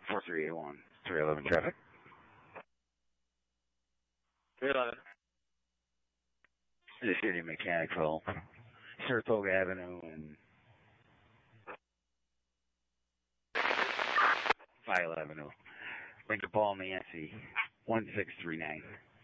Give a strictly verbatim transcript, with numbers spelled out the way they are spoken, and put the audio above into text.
four three eight one, three eleven traffic. three eleven. The City Mechanical, Saratoga Avenue and File Avenue. Lincoln Paul Nancy, one six three nine.